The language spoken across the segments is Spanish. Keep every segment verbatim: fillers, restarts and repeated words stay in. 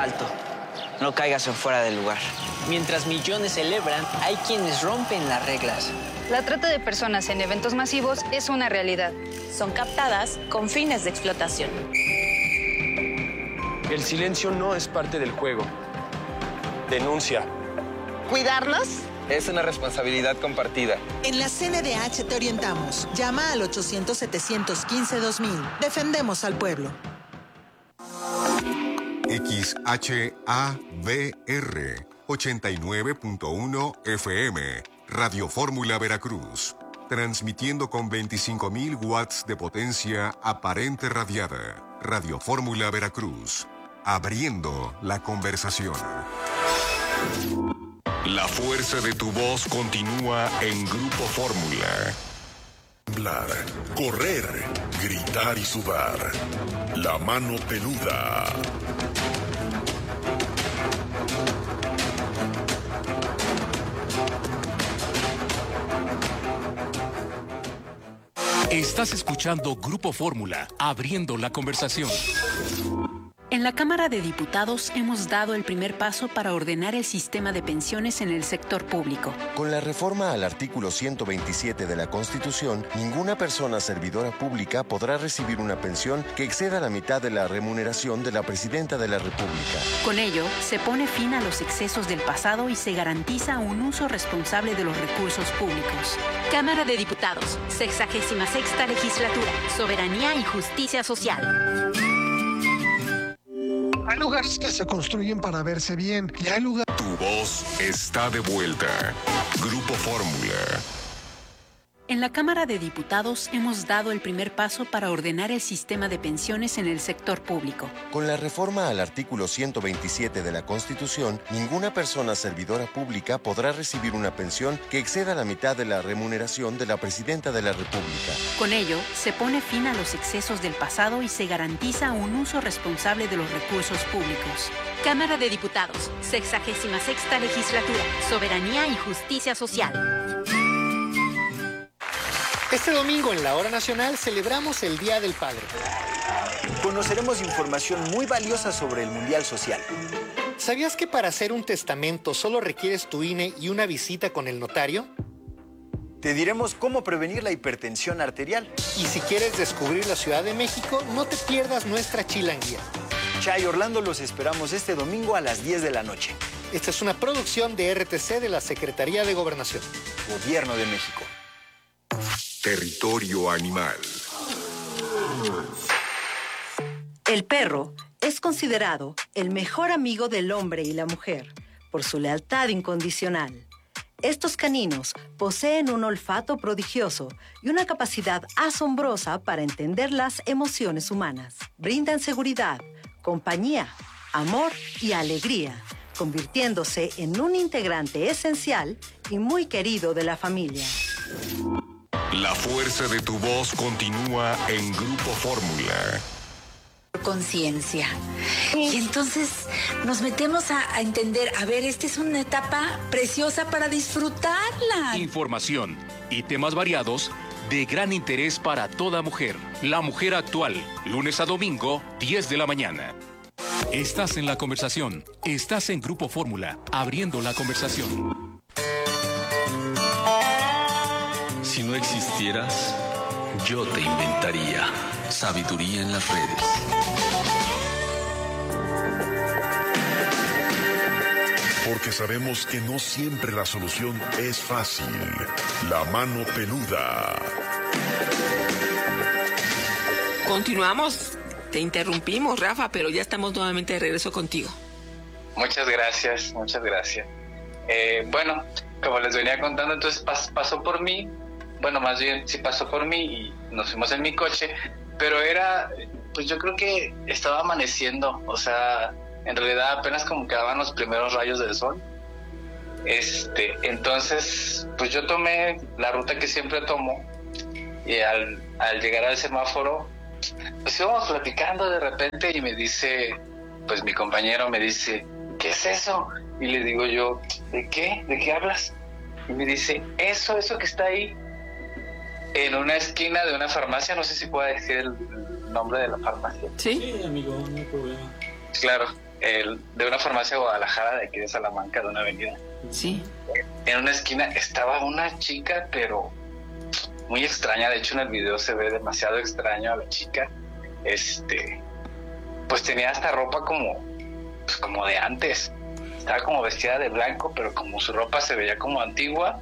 Alto. No caigas en fuera del lugar. Mientras millones celebran, hay quienes rompen las reglas. La trata de personas en eventos masivos es una realidad. Son captadas con fines de explotación. El silencio no es parte del juego. Denuncia. ¿Cuidarnos? Es una responsabilidad compartida. En la C N D H te orientamos. Llama al ochocientos, setecientos quince, dos mil. Defendemos al pueblo. X H A V R ochenta y nueve punto uno F M, Radio Fórmula Veracruz, transmitiendo con veinticinco mil watts de potencia aparente radiada. Radio Fórmula Veracruz, abriendo la conversación. La fuerza de tu voz continúa en Grupo Fórmula. Hablar, correr, gritar y sudar. La mano peluda. Estás escuchando Grupo Fórmula, abriendo la conversación. En la Cámara de Diputados hemos dado el primer paso para ordenar el sistema de pensiones en el sector público. Con la reforma al artículo ciento veintisiete de la Constitución, ninguna persona servidora pública podrá recibir una pensión que exceda la mitad de la remuneración de la Presidenta de la República. Con ello, se pone fin a los excesos del pasado y se garantiza un uso responsable de los recursos públicos. Cámara de Diputados, sexagésima sexta legislatura, soberanía y justicia social. Hay lugares que se construyen para verse bien y hay lugares... Tu voz está de vuelta. Grupo Fórmula. En la Cámara de Diputados hemos dado el primer paso para ordenar el sistema de pensiones en el sector público. Con la reforma al artículo ciento veintisiete de la Constitución, ninguna persona servidora pública podrá recibir una pensión que exceda la mitad de la remuneración de la Presidenta de la República. Con ello, se pone fin a los excesos del pasado y se garantiza un uso responsable de los recursos públicos. Cámara de Diputados, sexagésima sexta legislatura, soberanía y justicia social. Este domingo en la Hora Nacional celebramos el Día del Padre. Conoceremos información muy valiosa sobre el Mundial Social. ¿Sabías que para hacer un testamento solo requieres tu I N E y una visita con el notario? Te diremos cómo prevenir la hipertensión arterial. Y si quieres descubrir la Ciudad de México, no te pierdas nuestra chilanguía. Chay Orlando, los esperamos este domingo a las diez de la noche. Esta es una producción de R T C de la Secretaría de Gobernación. Gobierno de México. Territorio animal. El perro es considerado el mejor amigo del hombre y la mujer por su lealtad incondicional. Estos caninos poseen un olfato prodigioso y una capacidad asombrosa para entender las emociones humanas. Brindan seguridad, compañía, amor y alegría, convirtiéndose en un integrante esencial y muy querido de la familia. La fuerza de tu voz continúa en Grupo Fórmula. Conciencia. Y entonces nos metemos a, a entender, a ver, esta es una etapa preciosa para disfrutarla. Información y temas variados de gran interés para toda mujer. La mujer actual, lunes a domingo, diez de la mañana. Estás en la conversación. Estás en Grupo Fórmula, abriendo la conversación. Si no existieras, yo te inventaría. Sabiduría en las redes. Porque sabemos que no siempre la solución es fácil. La mano peluda. Continuamos. Te interrumpimos, Rafa, pero ya estamos nuevamente de regreso contigo. Muchas gracias, muchas gracias. Eh, bueno, como les venía contando, entonces pas- pasó por mí. Bueno, más bien sí pasó por mí y nos fuimos en mi coche, pero era, pues yo creo que estaba amaneciendo, o sea, en realidad apenas como quedaban los primeros rayos del sol. Este, entonces, pues yo tomé la ruta que siempre tomo y al, al llegar al semáforo, pues íbamos platicando de repente y me dice, pues mi compañero me dice, ¿qué es eso? Y le digo yo, ¿de qué? ¿De qué hablas? Y me dice, eso, eso que está ahí, en una esquina de una farmacia, no sé si puedo decir el nombre de la farmacia. Sí, sí amigo, no hay problema. claro, el, de una farmacia de Guadalajara, de aquí de Salamanca, de una avenida. Sí. En una esquina estaba una chica, pero muy extraña. De hecho, en el video se ve demasiado extraño a la chica. Este, pues tenía hasta ropa como, pues como de antes. Estaba como vestida de blanco, pero como su ropa se veía como antigua.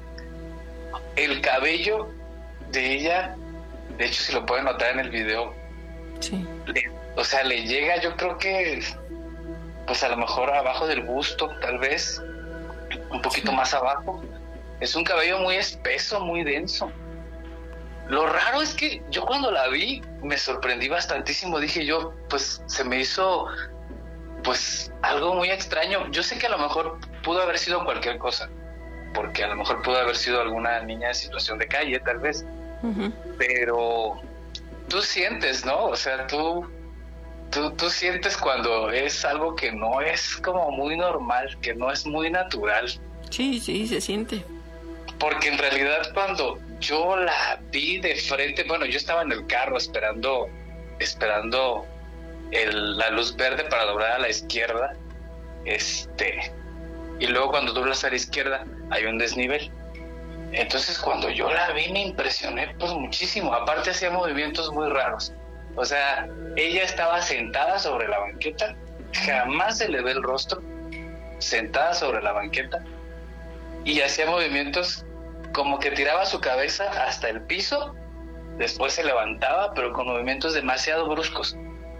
El cabello de ella, de hecho, si lo pueden notar en el video, sí. le, o sea, le llega, yo creo que, pues a lo mejor abajo del busto, tal vez, un poquito sí. más abajo. Es un cabello muy espeso, muy denso. Lo raro es que yo cuando la vi me sorprendí bastantísimo. Dije yo, pues se me hizo pues algo muy extraño. Yo sé que a lo mejor pudo haber sido cualquier cosa, porque a lo mejor pudo haber sido alguna niña en situación de calle, tal vez. Uh-huh. Pero tú sientes, ¿no? O sea, tú, tú, tú sientes cuando es algo que no es como muy normal, que no es muy natural. Sí, sí, se siente. Porque en realidad cuando yo la vi de frente, bueno, yo estaba en el carro esperando, esperando el, la luz verde para doblar a la izquierda, este, y luego cuando doblas a la izquierda hay un desnivel. Entonces cuando yo la vi me impresioné pues muchísimo. Aparte hacía movimientos muy raros. O sea, ella estaba sentada sobre la banqueta, jamás se le ve el rostro, sentada sobre la banqueta, y hacía movimientos como que tiraba su cabeza hasta el piso, después se levantaba, pero con movimientos demasiado bruscos.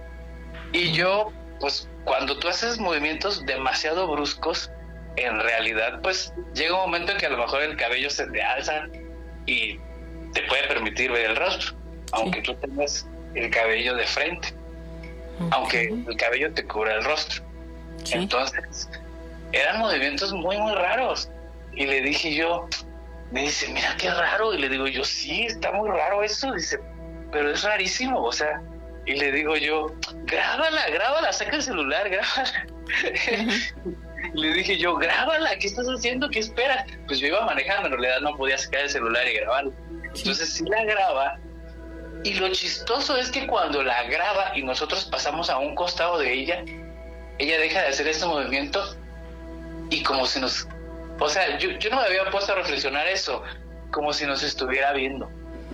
Y yo, pues cuando tú haces movimientos demasiado bruscos, en realidad pues llega un momento en que a lo mejor el cabello se te alza y te puede permitir ver el rostro, aunque sí. tú tengas el cabello de frente, okay. aunque el cabello te cubra el rostro. Sí. Entonces eran movimientos muy muy raros. Y le dije yo, me dice, mira qué raro. Y le digo yo, sí, está muy raro eso. Dice, pero es rarísimo, o sea. Y le digo yo, grábala, grábala, saca el celular, grábala. Uh-huh. Le dije yo, grábala, ¿qué estás haciendo? ¿Qué esperas? Pues yo iba manejando, en realidad no podía sacar el celular y grabarlo. Entonces sí la graba. Y lo chistoso es que cuando la graba y nosotros pasamos a un costado de ella, ella deja de hacer ese movimiento y como si nos... O sea, yo, yo no me había puesto a reflexionar eso, como si nos estuviera viendo.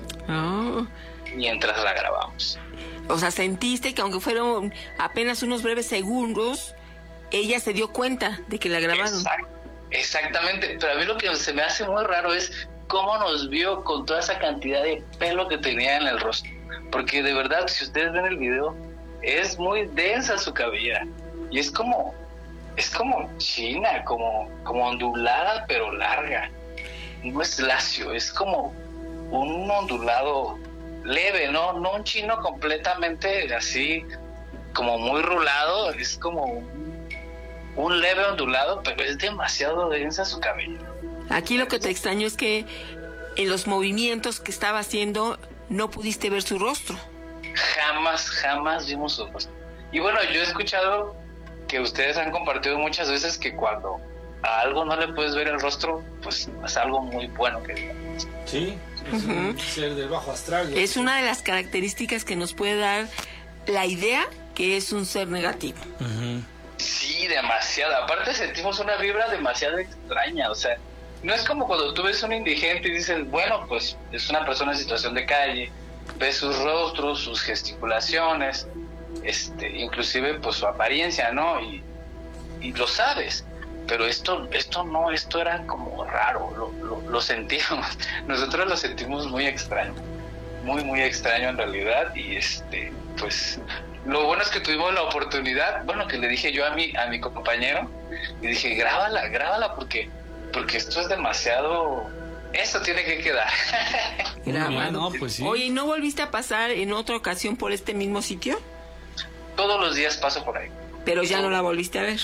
Oh. Mientras la grabamos. O sea, sentiste que aunque fueron apenas unos breves segundos, ella se dio cuenta de que la grabaron. Exact, exactamente, pero a mí lo que se me hace muy raro es cómo nos vio con toda esa cantidad de pelo que tenía en el rostro. Porque de verdad, si ustedes ven el video, es muy densa su cabellera. Y es como... Es como china, como, como ondulada, pero larga. No es lacio, es como un ondulado leve, ¿no? No un chino completamente así, como muy rulado. Es como un, un leve ondulado, pero es demasiado densa su cabello. Aquí lo que te extraño es que en los movimientos que estaba haciendo no pudiste ver su rostro. Jamás, jamás vimos su rostro. Y bueno, yo he escuchado... que ustedes han compartido muchas veces que cuando a algo no le puedes ver el rostro, pues es algo muy bueno que digamos. Sí, es uh-huh. un ser del bajo astral. Es una de las características que nos puede dar la idea que es un ser negativo. Uh-huh. Sí, demasiado. Aparte sentimos una vibra demasiado extraña, o sea, no es como cuando tú ves a un indigente y dices, bueno, pues es una persona en situación de calle, ves sus rostros, sus gesticulaciones, este, inclusive pues su apariencia, ¿no? Y, y lo sabes, pero esto, esto no, esto era como raro, lo, lo, lo sentimos, nosotros lo sentimos muy extraño, muy muy extraño en realidad. Y este, pues lo bueno es que tuvimos la oportunidad, bueno, que le dije yo a mi, a mi compañero, y dije, grábala, grábala porque, porque esto es demasiado, esto tiene que quedar. Grabado. No, pues sí. Oye, ¿no volviste a pasar en otra ocasión por este mismo sitio? Todos los días paso por ahí. Pero ya no la volviste a ver.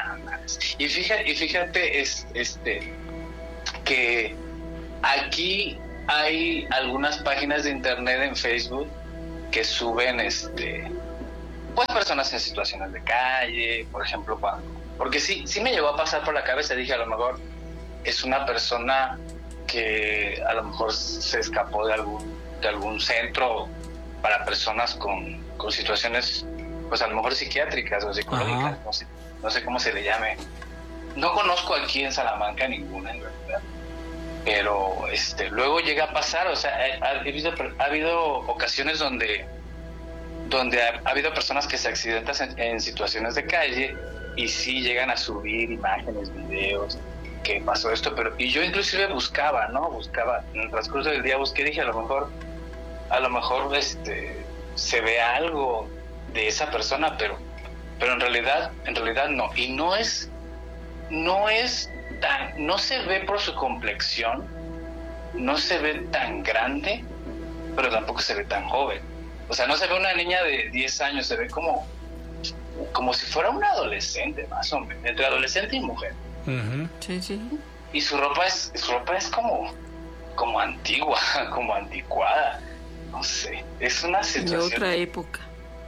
Y fíjate, y fíjate es, este, que aquí hay algunas páginas de internet en Facebook que suben, este, pues personas en situaciones de calle, por ejemplo, cuando, porque sí, sí me llegó a pasar por la cabeza, dije, a lo mejor es una persona que a lo mejor se escapó de algún, de algún centro para personas con, con situaciones pues a lo mejor psiquiátricas o psicológicas, no sé, no sé cómo se le llame. No conozco aquí en Salamanca ninguna, en realidad. Pero este, luego llega a pasar, o sea, ha, ha, habido, ha habido ocasiones donde, donde ha, ha habido personas que se accidentan en, en situaciones de calle y sí llegan a subir imágenes, videos, que pasó esto, pero y yo inclusive buscaba, ¿no? Buscaba, en el transcurso del día busqué, dije, a lo mejor, a lo mejor este, se ve algo de esa persona, pero, pero en realidad, en realidad no, y no es, no es tan, no se ve por su complexión, no se ve tan grande, pero tampoco se ve tan joven. O sea, no se ve una niña de diez años, se ve como, como si fuera una adolescente, más o menos, entre adolescente y mujer. Uh-huh. Sí, sí. Y su ropa es, su ropa es como, como antigua, como anticuada. No sé, es una situación. De otra época.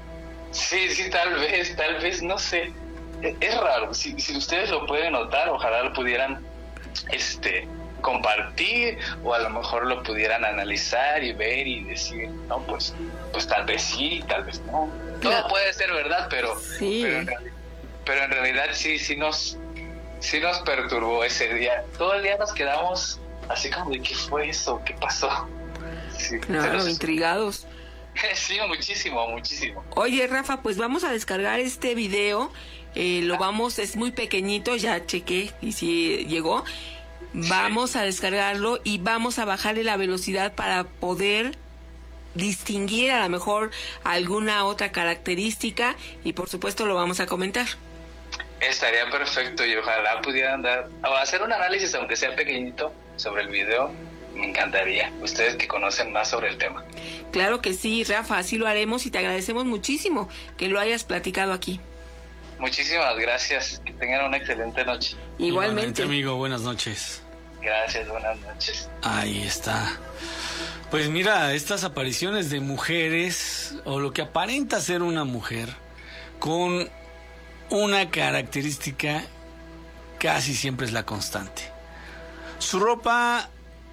Sí, sí, tal vez, tal vez, no sé. Es raro. Si, si ustedes lo pueden notar, ojalá lo pudieran, este, compartir, o a lo mejor lo pudieran analizar y ver y decir, no, pues, pues tal vez sí, tal vez no. Todo puede ser verdad, pero, sí. pero, en realidad, pero en realidad sí, sí nos, sí nos perturbó ese día. Todo el día nos quedamos así como de ¿qué fue eso? ¿Qué pasó? Sí, claro, pero, intrigados. Sí, muchísimo, muchísimo. Oye, Rafa, pues vamos a descargar este video. Eh, lo vamos, es muy pequeñito, ya chequé y si llegó. Vamos a descargarlo y vamos a bajarle la velocidad para poder distinguir a lo mejor alguna otra característica y por supuesto lo vamos a comentar. Estaría perfecto y ojalá pudieran dar, o hacer un análisis aunque sea pequeñito sobre el video. Me encantaría, ustedes que conocen más sobre el tema. Claro que sí, Rafa, así lo haremos y te agradecemos muchísimo que lo hayas platicado aquí. Muchísimas gracias, que tengan una excelente noche. Igualmente. Igualmente, amigo, buenas noches. Gracias, buenas noches. Ahí está. Pues mira, estas apariciones de mujeres, o lo que aparenta ser una mujer, con una característica casi siempre es la constante. Su ropa,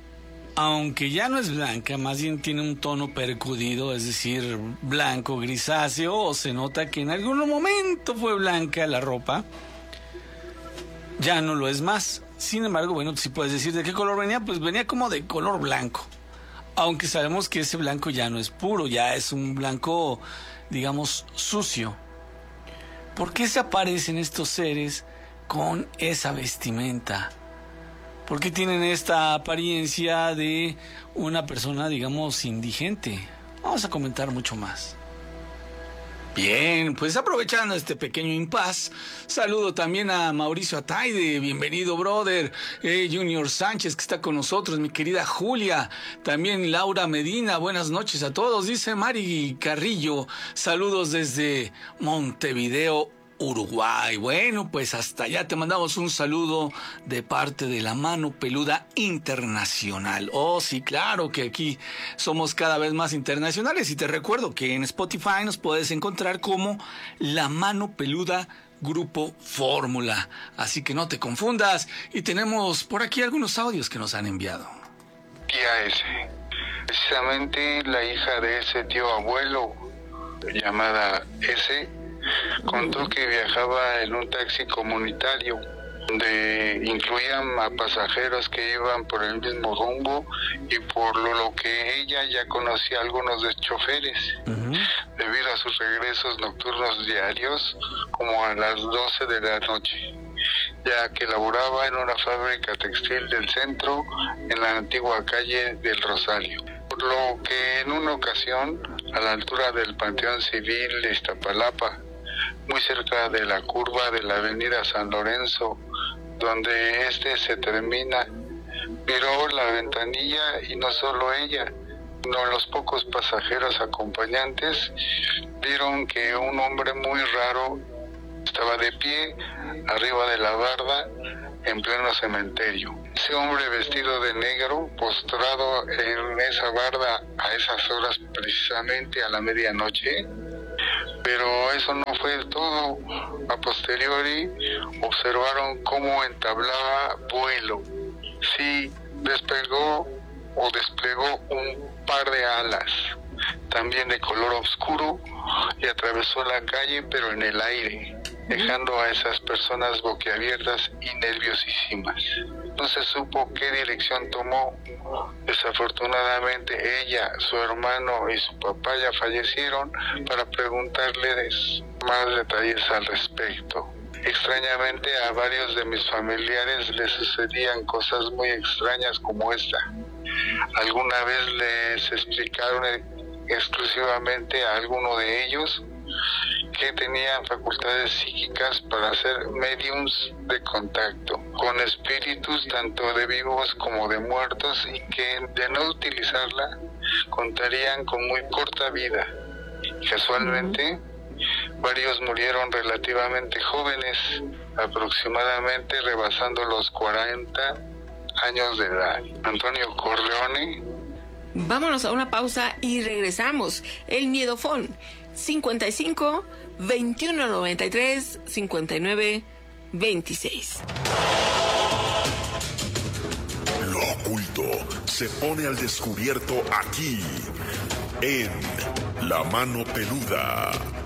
aunque ya no es blanca, más bien tiene un tono percudido, es decir, blanco, grisáceo, o se nota que en algún momento fue blanca la ropa, ya no lo es más. Sin embargo, bueno, si puedes decir de qué color venía, pues venía como de color blanco, aunque sabemos que ese blanco ya no es puro, ya es un blanco, digamos, sucio. ¿Por qué se aparecen estos seres con esa vestimenta? ¿Por qué tienen esta apariencia de una persona, digamos, indigente? Vamos a comentar mucho más. Bien, pues aprovechando este pequeño impas, saludo también a Mauricio Ataide, bienvenido brother, eh, Junior Sánchez que está con nosotros, mi querida Julia, también Laura Medina, buenas noches a todos, dice Mari Carrillo, saludos desde Montevideo, Uruguay. Bueno, pues hasta allá te mandamos un saludo de parte de la Mano Peluda Internacional. Oh, sí, claro que aquí somos cada vez más internacionales y te recuerdo que en Spotify nos puedes encontrar como La Mano Peluda Grupo Fórmula. Así que no te confundas y tenemos por aquí algunos audios que nos han enviado. Tía S, precisamente la hija de ese tío abuelo llamada S, contó que viajaba en un taxi comunitario donde incluían a pasajeros que iban por el mismo rumbo y por lo, lo que ella ya conocía a algunos de choferes, uh-huh. debido a sus regresos nocturnos diarios como a las doce de la noche, ya que laboraba en una fábrica textil del centro en la antigua calle del Rosario. Por lo que en una ocasión, a la altura del Panteón Civil de Iztapalapa, muy cerca de la curva de la avenida San Lorenzo, donde este se termina, miró la ventanilla y no solo ella, sino los pocos pasajeros acompañantes vieron que un hombre muy raro estaba de pie arriba de la barda en pleno cementerio. Ese hombre vestido de negro, postrado en esa barda a esas horas, precisamente a la medianoche. Pero eso no fue todo. A posteriori observaron cómo entablaba vuelo. Sí, despegó o desplegó un par de alas también de color oscuro, y atravesó la calle pero en el aire, dejando a esas personas boquiabiertas y nerviosísimas. No se supo qué dirección tomó. Desafortunadamente ella, su hermano y su papá ya fallecieron para preguntarles más detalles al respecto. Extrañamente a varios de mis familiares les sucedían cosas muy extrañas como esta. Alguna vez les explicaron exclusivamente a alguno de ellos que tenían facultades psíquicas para ser mediums de contacto con espíritus tanto de vivos como de muertos, y que de no utilizarla contarían con muy corta vida. Casualmente, varios murieron relativamente jóvenes, aproximadamente rebasando los cuarenta años de edad. Antonio Corleone. Vámonos a una pausa y regresamos. El Miedofón, cincuenta y cinco, veintiuno noventa y tres, cincuenta y nueve, veintiséis. Lo oculto se pone al descubierto aquí, en La Mano Peluda.